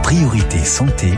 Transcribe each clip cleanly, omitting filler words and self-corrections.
Priorité santé.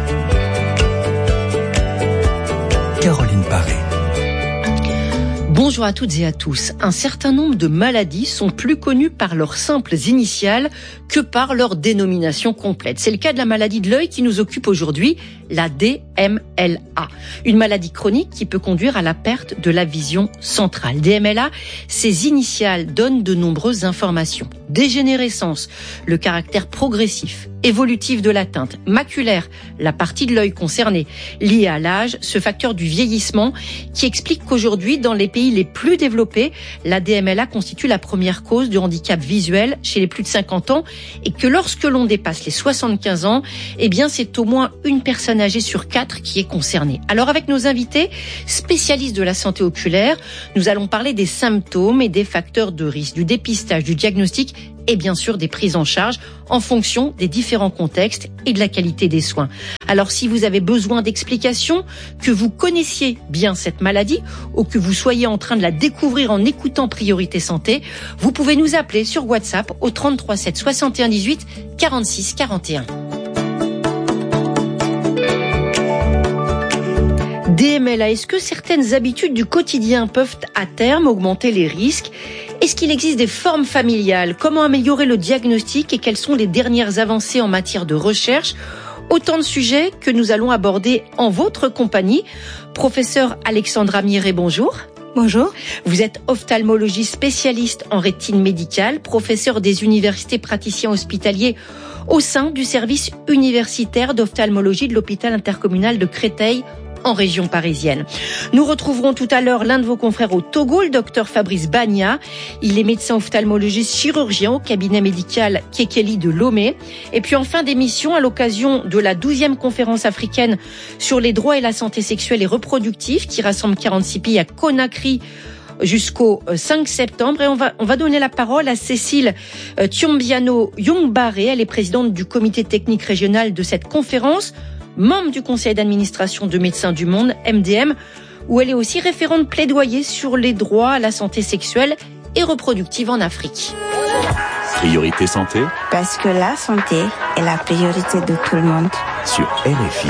Caroline Paré. Bonjour à toutes et à tous. Un certain nombre de maladies sont plus connues par leurs simples initiales que par leur dénomination complète. C'est le cas de la maladie de l'œil qui nous occupe aujourd'hui, la DMLA. Une maladie chronique qui peut conduire à la perte de la vision centrale. DMLA, ses initiales donnent de nombreuses informations. Dégénérescence, le caractère progressif, évolutif de l'atteinte, maculaire, la partie de l'œil concernée, liée à l'âge, ce facteur du vieillissement qui explique qu'aujourd'hui, dans les pays les plus développés, la DMLA constitue la première cause de handicap visuel chez les plus de 50 ans et que lorsque l'on dépasse les 75 ans, eh bien, c'est au moins une personne âgée sur 4 qui est concernée. Alors, avec nos invités, spécialistes de la santé oculaire, nous allons parler des symptômes et des facteurs de risque, du dépistage, du diagnostic et bien sûr des prises en charge en fonction des différents contextes et de la qualité des soins. Alors si vous avez besoin d'explications, que vous connaissiez bien cette maladie ou que vous soyez en train de la découvrir en écoutant Priorité Santé, vous pouvez nous appeler sur WhatsApp au 33 7 61 18 46 41. DMLA, est-ce que certaines habitudes du quotidien peuvent à terme augmenter les risques ? Est-ce qu'il existe des formes familiales ? Comment améliorer le diagnostic et quelles sont les dernières avancées en matière de recherche ? Autant de sujets que nous allons aborder en votre compagnie. Professeur Alexandra Mieré, bonjour. Bonjour. Vous êtes ophtalmologiste spécialiste en rétine médicale, professeur des universités praticiens hospitaliers au sein du service universitaire d'ophtalmologie de l'hôpital intercommunal de Créteil, en région parisienne. Nous retrouverons tout à l'heure l'un de vos confrères au Togo, le docteur Fabrice Bagna. Il est médecin ophtalmologiste chirurgien au cabinet médical Kekeli de Lomé. Et puis en fin d'émission, à l'occasion de la 12e conférence africaine sur les droits et la santé sexuelle et reproductive qui rassemble 46 pays à Conakry jusqu'au 5 septembre. Et on va donner la parole à Cécile Thiombiano Youngbaré. Elle est présidente du comité technique régional de cette conférence, membre du conseil d'administration de Médecins du Monde, MDM, où elle est aussi référente plaidoyer sur les droits à la santé sexuelle et reproductive en Afrique. Priorité santé. Parce que la santé est la priorité de tout le monde. Sur RFI.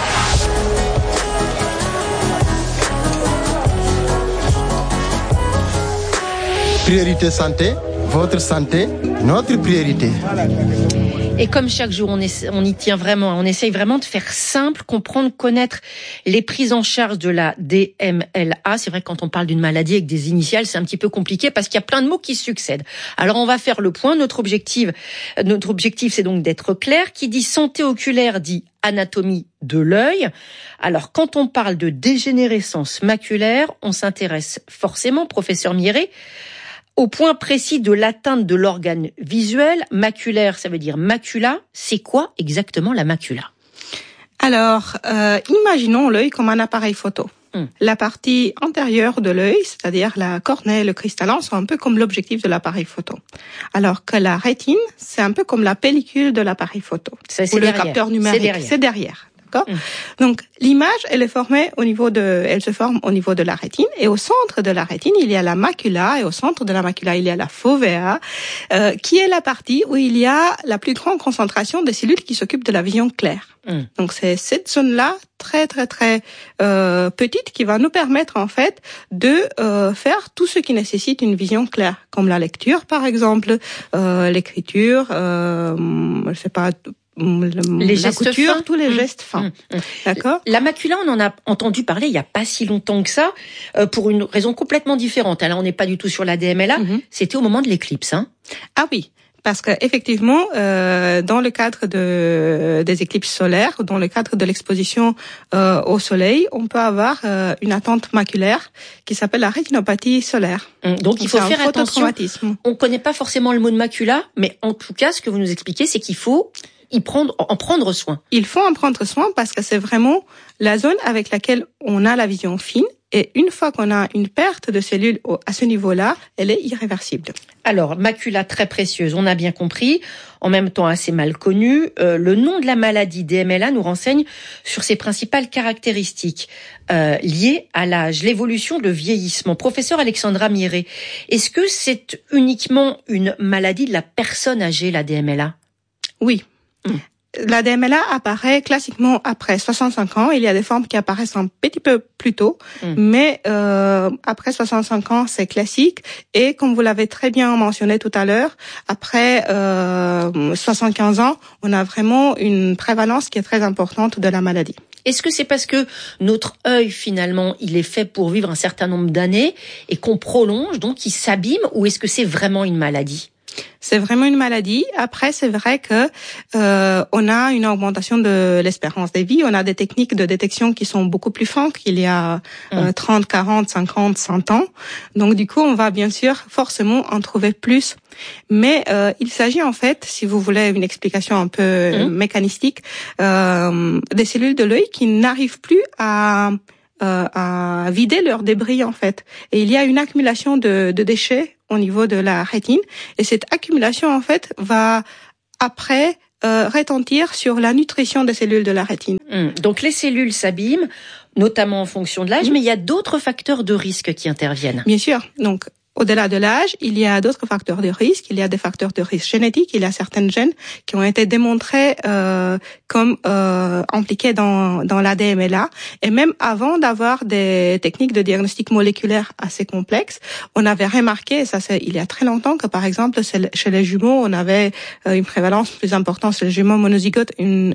Priorité santé, votre santé, notre priorité. Et comme chaque jour, on y tient vraiment, on essaye vraiment de faire simple, comprendre, connaître les prises en charge de la DMLA. C'est vrai que quand on parle d'une maladie avec des initiales, c'est un petit peu compliqué parce qu'il y a plein de mots qui succèdent. Alors on va faire le point. Notre objectif, c'est donc d'être clair. Qui dit santé oculaire dit anatomie de l'œil. Alors quand on parle de dégénérescence maculaire, on s'intéresse forcément, professeur Mieré, au point précis de l'atteinte de l'organe visuel. Maculaire, ça veut dire macula. C'est quoi exactement la macula ? Alors, imaginons l'œil comme un appareil photo. La partie antérieure de l'œil, c'est-à-dire la cornée et le cristallin, sont un peu comme l'objectif de l'appareil photo. Alors que la rétine, c'est un peu comme la pellicule de l'appareil photo. Ça, c'est ou derrière. Le capteur numérique. C'est derrière. D'accord. Donc l'image, elle se forme au niveau de la rétine, et au centre de la rétine, il y a la macula, et au centre de la macula, il y a la fovea, qui est la partie où il y a la plus grande concentration des cellules qui s'occupent de la vision claire. Donc c'est cette zone-là très petite qui va nous permettre en fait de faire tout ce qui nécessite une vision claire, comme la lecture par exemple, l'écriture, je sais pas. Les gestes couture, fins. Tous les gestes fins. D'accord. La macula, on en a entendu parler il y a pas si longtemps que ça, pour une raison complètement différente. Alors, on n'est pas du tout sur la DMLA. C'était au moment de l'éclicse, hein. Ah oui. Parce que effectivement, dans le cadre des éclipses solaires, dans le cadre de l'exposition au soleil, on peut avoir une atteinte maculaire qui s'appelle la rétinopathie solaire. Donc il faut faire attention. On connaît pas forcément le mot de macula, mais en tout cas, ce que vous nous expliquez, c'est qu'il faut en prendre soin. Il faut en prendre soin parce que c'est vraiment la zone avec laquelle on a la vision fine. Et une fois qu'on a une perte de cellules à ce niveau-là, elle est irréversible. Alors, macula très précieuse, on a bien compris, en même temps assez mal connue. Le nom de la maladie DMLA nous renseigne sur ses principales caractéristiques liées à l'âge, l'évolution, le vieillissement. Professeur Alexandra Mieré, est-ce que c'est uniquement une maladie de la personne âgée, la DMLA ? Oui. La DMLA apparaît classiquement après 65 ans. Il y a des formes qui apparaissent un petit peu plus tôt, mais après 65 ans, c'est classique. Et comme vous l'avez très bien mentionné tout à l'heure, après 75 ans, on a vraiment une prévalence qui est très importante de la maladie. Est-ce que c'est parce que notre œil, finalement, il est fait pour vivre un certain nombre d'années et qu'on prolonge, donc il s'abîme, ou est-ce que c'est vraiment une maladie ? C'est vraiment une maladie. Après, c'est vrai que on a une augmentation de l'espérance de vie. On a des techniques de détection qui sont beaucoup plus fins qu'il y a 30, 40, 50, 100 ans. Donc, du coup, on va bien sûr forcément en trouver plus. Mais il s'agit en fait, si vous voulez une explication un peu mécanistique, des cellules de l'œil qui n'arrivent plus à vider leurs débris en fait. Et il y a une accumulation de déchets au niveau de la rétine, et cette accumulation en fait va après retentir sur la nutrition des cellules de la rétine. Donc les cellules s'abîment, notamment en fonction de l'âge, mais il y a d'autres facteurs de risque qui interviennent. Bien sûr. Donc au-delà de l'âge, il y a d'autres facteurs de risque. Il y a des facteurs de risque génétiques. Il y a certains gènes qui ont été démontrés comme impliqués dans la DMLA. Et même avant d'avoir des techniques de diagnostic moléculaire assez complexes, on avait remarqué, et ça c'est il y a très longtemps, que par exemple chez les jumeaux, on avait une prévalence plus importante, chez les jumeaux monozygotes, une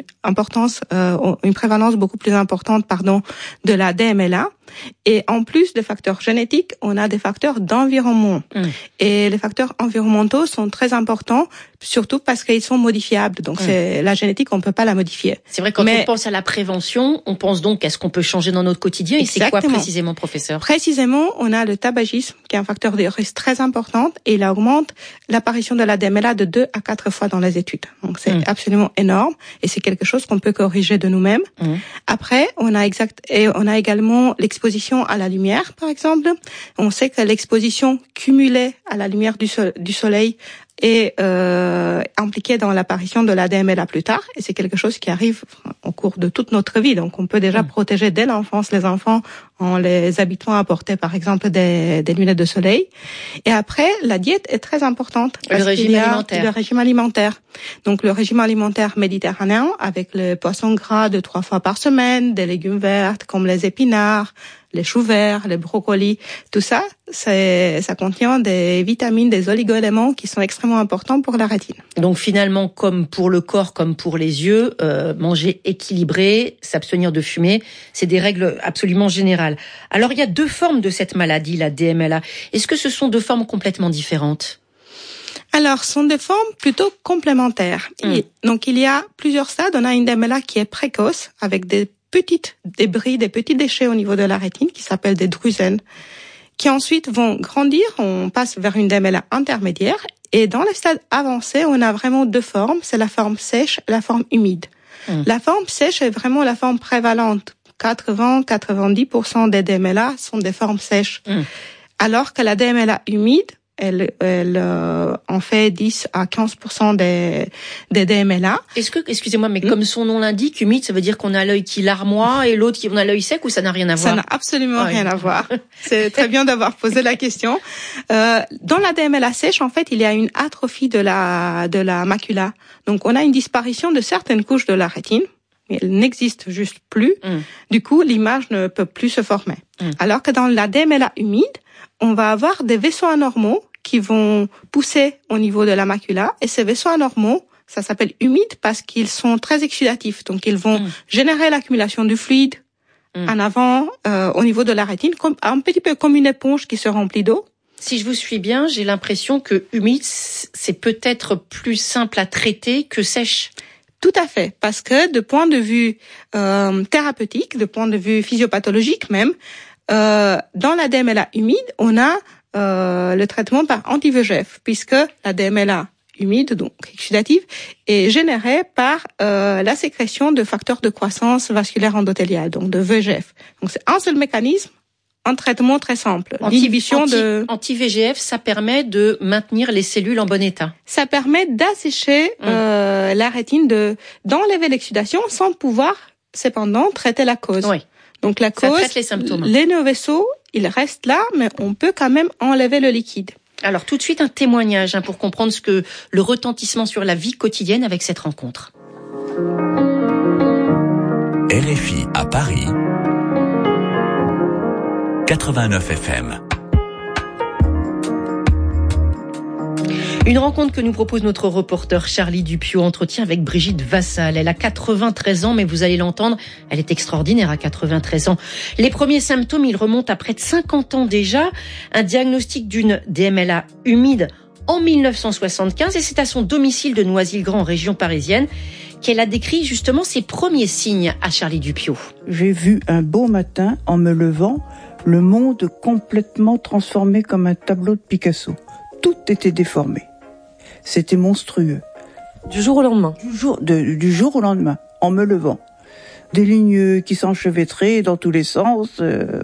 prévalence beaucoup plus importante, de la DMLA. Et en plus des facteurs génétiques, on a des facteurs d'environnement. Et les facteurs environnementaux sont très importants, surtout parce qu'ils sont modifiables. Donc c'est la génétique, on peut pas la modifier. C'est vrai, quand on pense à la prévention, on pense donc à ce qu'on peut changer dans notre quotidien. Exactement. Et c'est quoi précisément, professeur ? Précisément, on a le tabagisme, qui est un facteur de risque très important, et il augmente l'apparition de la DMLA de 2 à 4 fois dans les études. Donc c'est absolument énorme, et c'est quelque chose qu'on peut corriger de nous-mêmes. Après, on a également l'exposition à la lumière, par exemple. On sait que l'exposition cumulée à la lumière du soleil est impliquée dans l'apparition de la DMLA plus tard, et c'est quelque chose qui arrive au cours de toute notre vie. Donc on peut déjà protéger dès l'enfance les enfants en les habituant à porter par exemple des lunettes de soleil. Et après, la diète est très importante. Le régime alimentaire. Le régime alimentaire. Donc le régime alimentaire méditerranéen avec le poisson gras de 3 fois par semaine, des légumes verts comme les épinards, les choux verts, les brocolis, tout ça, ça contient des vitamines, des oligo-éléments qui sont extrêmement importants pour la rétine. Donc finalement, comme pour le corps, comme pour les yeux, manger équilibré, s'abstenir de fumer, c'est des règles absolument générales. Alors il y a 2 formes de cette maladie, la DMLA. Est-ce que ce sont 2 formes complètement différentes ? Alors, ce sont des formes plutôt complémentaires. Donc il y a plusieurs stades. On a une DMLA qui est précoce, avec des petits débris, des petits déchets au niveau de la rétine qui s'appellent des drusènes, qui ensuite vont grandir. On passe vers une DMLA intermédiaire. Et dans les stades avancés, on a vraiment 2 formes. C'est la forme sèche et la forme humide. La forme sèche est vraiment la forme prévalente. 80-90% des DMLA sont des formes sèches. Alors que la DMLA humide, elle en fait 10 à 15% des DMLA. Est-ce que, excusez-moi, mais comme son nom l'indique, humide, ça veut dire qu'on a l'œil qui larmoie et l'autre on a l'œil sec, ou ça n'a rien à voir? Ça n'a absolument rien à voir. C'est très bien d'avoir posé la question. Dans la DMLA sèche, en fait, il y a une atrophie de la macula. Donc, on a une disparition de certaines couches de la rétine. Elle n'existe juste plus. Du coup, l'image ne peut plus se former. Alors que dans la DMLA humide, on va avoir des vaisseaux anormaux qui vont pousser au niveau de la macula. Et ces vaisseaux anormaux, ça s'appelle humides parce qu'ils sont très exudatifs. Donc, ils vont générer l'accumulation du fluide en avant au niveau de la rétine, un petit peu comme une éponge qui se remplit d'eau. Si je vous suis bien, j'ai l'impression que humide, c'est peut-être plus simple à traiter que sèche. Tout à fait, parce que de point de vue thérapeutique, de point de vue physiopathologique même, dans la DMLA humide, on a le traitement par anti-VEGF, puisque la DMLA humide, donc exudative, est générée par la sécrétion de facteurs de croissance vasculaire endothéliale, donc de VEGF. Donc c'est un seul mécanisme, un traitement très simple. Anti-VEGF, ça permet de maintenir les cellules en bon état. Ça permet d'assécher la rétine, d'enlever l'exsudation sans pouvoir cependant traiter la cause. Oui. Donc la cause, ça traite les symptômes. Les néovaisseaux, ils restent là, mais on peut quand même enlever le liquide. Alors tout de suite un témoignage pour comprendre ce que le retentissement sur la vie quotidienne avec cette rencontre. RFI à Paris, 89 FM. Une rencontre que nous propose notre reporter Charlie Dupieux, entretien avec Brigitte Vassal. Elle a 93 ans, mais vous allez l'entendre, elle est extraordinaire à 93 ans. Les premiers symptômes, ils remontent à près de 50 ans déjà. Un diagnostic d'une DMLA humide en 1975, et c'est à son domicile de Noisy-le-Grand, en région parisienne, qu'elle a décrit justement ses premiers signes à Charlie Dupieux. J'ai vu un beau matin, en me levant, le monde complètement transformé comme un tableau de Picasso. Tout était déformé. C'était monstrueux. Du jour au lendemain? Du jour au lendemain, en me levant. Des lignes qui s'enchevêtraient dans tous les sens.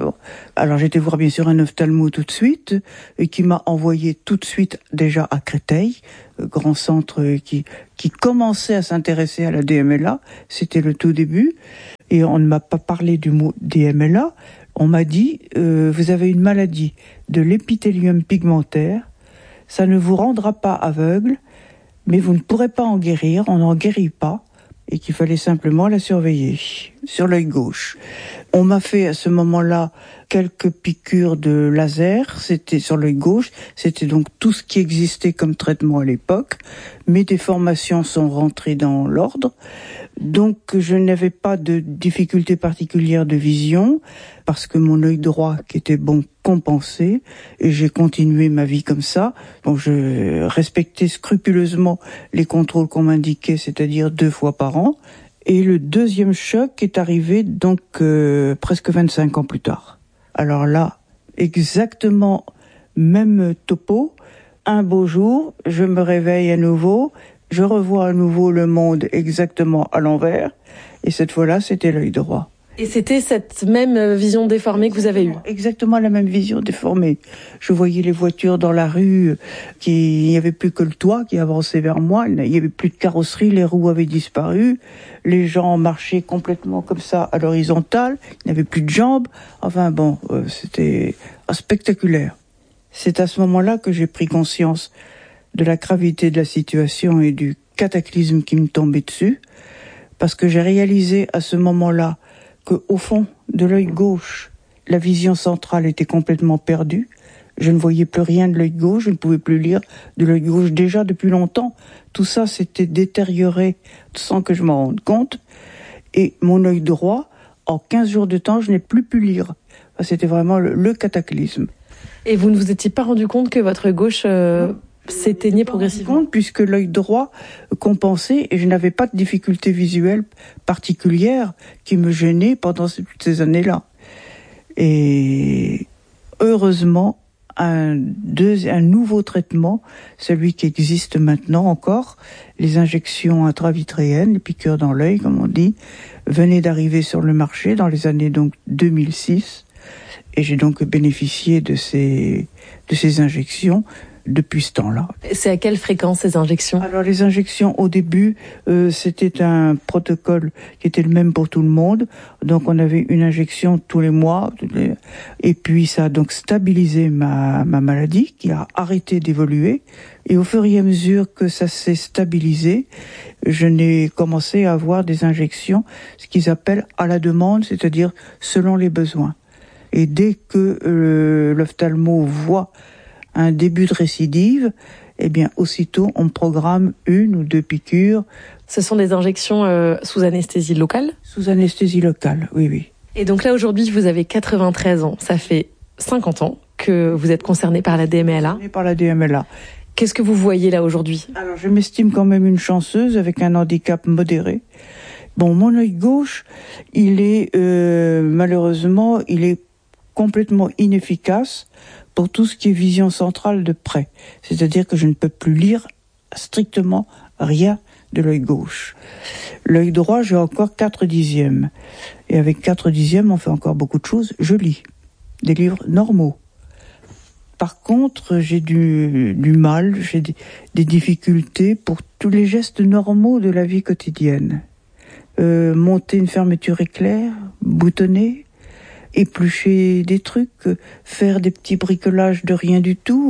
Alors j'étais voir bien sûr un ophtalmo tout de suite, qui m'a envoyé tout de suite déjà à Créteil, grand centre qui commençait à s'intéresser à la DMLA. C'était le tout début. Et on ne m'a pas parlé du mot DMLA. On m'a dit, vous avez une maladie de l'épithélium pigmentaire. Ça ne vous rendra pas aveugle, mais vous ne pourrez pas en guérir, on n'en guérit pas, et qu'il fallait simplement la surveiller sur l'œil gauche. On m'a fait à ce moment-là quelques piqûres de laser, c'était sur l'œil gauche, c'était donc tout ce qui existait comme traitement à l'époque. Mes déformations sont rentrées dans l'ordre, donc je n'avais pas de difficulté particulière de vision, parce que mon œil droit, qui était bon, compensé, et j'ai continué ma vie comme ça. Bon, je respectais scrupuleusement les contrôles qu'on m'indiquait, c'est-à-dire 2 fois par an. Et le deuxième choc est arrivé donc presque 25 ans plus tard. Alors là, exactement même topo. Un beau jour, je me réveille à nouveau, je revois à nouveau le monde exactement à l'envers, et cette fois-là, c'était l'œil droit. Et c'était cette même vision déformée que vous avez eue? Exactement la même vision déformée. Je voyais les voitures dans la rue, il n'y avait plus que le toit qui avançait vers moi, il n'y avait plus de carrosserie, les roues avaient disparu, les gens marchaient complètement comme ça à l'horizontale, il n'y avait plus de jambes, enfin bon, c'était spectaculaire. C'est à ce moment-là que j'ai pris conscience de la gravité de la situation et du cataclysme qui me tombait dessus, parce que j'ai réalisé à ce moment-là qu'au fond de l'œil gauche, la vision centrale était complètement perdue. Je ne voyais plus rien de l'œil gauche, je ne pouvais plus lire de l'œil gauche déjà depuis longtemps. Tout ça s'était détérioré sans que je m'en rende compte. Et mon œil droit, en 15 jours de temps, je n'ai plus pu lire. Enfin, c'était vraiment le cataclysme. Et vous ne vous étiez pas rendu compte que votre gauche s'éteignait progressivement? Puisque l'œil droit compensait et je n'avais pas de difficulté visuelle particulière qui me gênait pendant toutes ces années-là. Et heureusement, un nouveau traitement, celui qui existe maintenant encore, les injections intravitréennes, les piqûres dans l'œil, comme on dit, venaient d'arriver sur le marché dans les années donc 2006. Et j'ai donc bénéficié de ces injections depuis ce temps-là. C'est à quelle fréquence ces injections? Alors les injections au début, c'était un protocole qui était le même pour tout le monde. Donc on avait une injection tous les mois. Et puis ça a donc stabilisé ma maladie qui a arrêté d'évoluer. Et au fur et à mesure que ça s'est stabilisé, je n'ai commencé à avoir des injections, ce qu'ils appellent à la demande, c'est-à-dire selon les besoins. Et dès que l'ophtalmo voit un début de récidive, eh bien aussitôt on programme 1 ou 2 piqûres. Ce sont des injections sous anesthésie locale? Sous anesthésie locale, oui. Et donc là aujourd'hui vous avez 93 ans, ça fait 50 ans que vous êtes concerné par la DMLA. Par la DMLA. Qu'est-ce que vous voyez là aujourd'hui? Alors je m'estime quand même une chanceuse avec un handicap modéré. Bon, mon œil gauche, il est malheureusement, il est complètement inefficace pour tout ce qui est vision centrale de près. C'est-à-dire que je ne peux plus lire strictement rien de l'œil gauche. L'œil droit, j'ai encore 4/10. Et avec 4/10, on fait encore beaucoup de choses. Je lis des livres normaux. Par contre, j'ai du mal, j'ai des difficultés pour tous les gestes normaux de la vie quotidienne. Monter une fermeture éclair, boutonner, éplucher des trucs, faire des petits bricolages de rien du tout,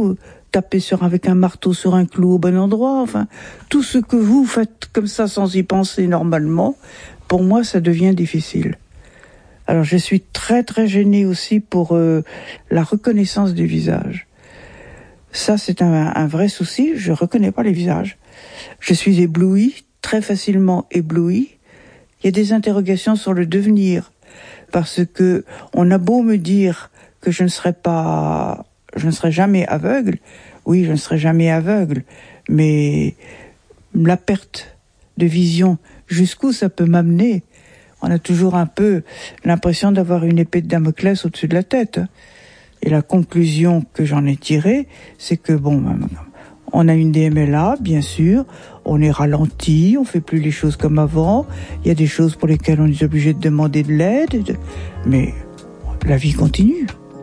taper avec un marteau sur un clou au bon endroit. Enfin, tout ce que vous faites comme ça sans y penser normalement, pour moi, ça devient difficile. Alors, je suis très très gênée aussi pour la reconnaissance du visage. Ça, c'est un vrai souci. Je reconnais pas les visages. Je suis éblouie, très facilement éblouie. Il y a des interrogations sur le devenir, parce que on a beau me dire que je ne serai jamais aveugle. Oui, je ne serai jamais aveugle, mais la perte de vision, jusqu'où ça peut m'amener? On a toujours un peu l'impression d'avoir une épée de Damoclès au-dessus de la tête. Et la conclusion que j'en ai tirée, c'est que on a une DMLA, bien sûr, on est ralenti, on fait plus les choses comme avant, il y a des choses pour lesquelles on est obligé de demander de l'aide, mais la vie continue.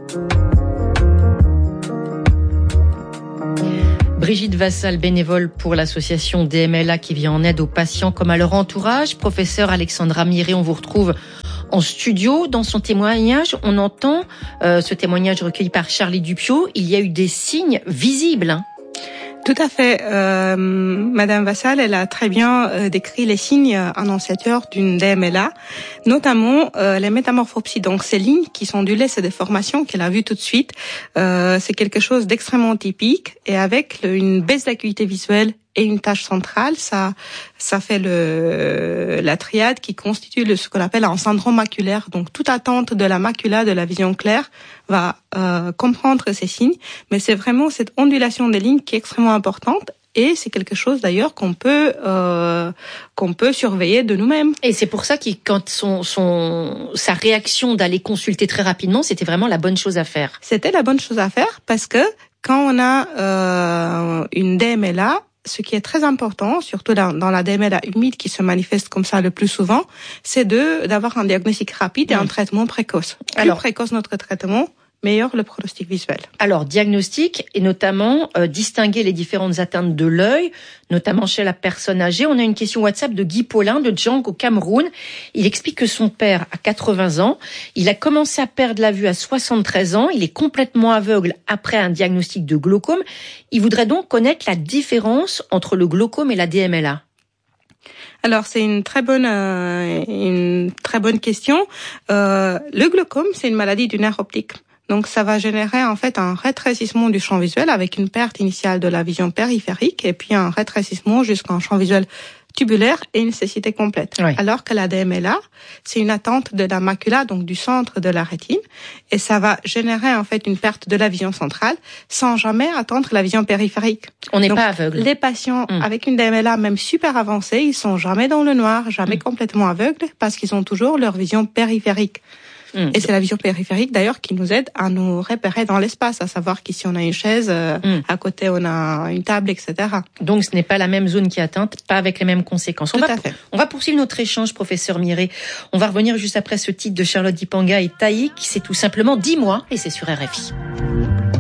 Brigitte Vassal, bénévole pour l'association DMLA qui vient en aide aux patients comme à leur entourage. Professeur Alexandra Miré, on vous retrouve en studio. Dans son témoignage, on entend ce témoignage recueilli par Charlie Dupiot. Il y a eu des signes visibles. Tout à fait. Madame Vassal, elle a très bien décrit les signes annonciateurs d'une DMLA, notamment les métamorphopsies. Donc ces lignes qui sont ondulées, c'est des formations qu'elle a vues tout de suite. C'est quelque chose d'extrêmement typique et avec une baisse d'acuité visuelle et une tache centrale, ça fait la triade qui constitue ce qu'on appelle un syndrome maculaire. Donc toute atteinte de la macula, de la vision claire, va comprendre ces signes, mais c'est vraiment cette ondulation des lignes qui est extrêmement importante. Et c'est quelque chose d'ailleurs qu'on peut surveiller de nous-mêmes. Et c'est pour ça que quand sa réaction d'aller consulter très rapidement, c'était vraiment la bonne chose à faire. C'était la bonne chose à faire parce que quand on a une DMLA, ce qui est très important, surtout dans la DMLA humide qui se manifeste comme ça le plus souvent, c'est d'avoir un diagnostic rapide et un traitement précoce. Plus précoce notre traitement, meilleur le pronostic visuel. Alors, diagnostic et notamment distinguer les différentes atteintes de l'œil, notamment chez la personne âgée. On a une question WhatsApp de Guy Paulin de Djang au Cameroun. Il explique que son père a 80 ans. Il a commencé à perdre la vue à 73 ans. Il est complètement aveugle après un diagnostic de glaucome. Il voudrait donc connaître la différence entre le glaucome et la DMLA. Alors c'est une très bonne question. Le glaucome, c'est une maladie du nerf optique. Donc ça va générer en fait un rétrécissement du champ visuel avec une perte initiale de la vision périphérique et puis un rétrécissement jusqu'en champ visuel tubulaire et une cécité complète. Oui. Alors que la DMLA, c'est une atteinte de la macula, donc du centre de la rétine, et ça va générer en fait une perte de la vision centrale sans jamais atteindre la vision périphérique. On n'est pas aveugle. Les patients avec une DMLA, même super avancée, ils sont jamais dans le noir, jamais complètement aveugles parce qu'ils ont toujours leur vision périphérique. Et c'est la vision périphérique d'ailleurs qui nous aide à nous repérer dans l'espace, à savoir qu'ici on a une chaise, à côté on a une table, etc. Donc ce n'est pas la même zone qui est atteinte, pas avec les mêmes conséquences. Tout à fait. On va poursuivre notre échange, professeur Miré. On va revenir juste après ce titre de Charlotte Dipanga et Taïk, c'est tout simplement 10 mois et c'est sur RFI.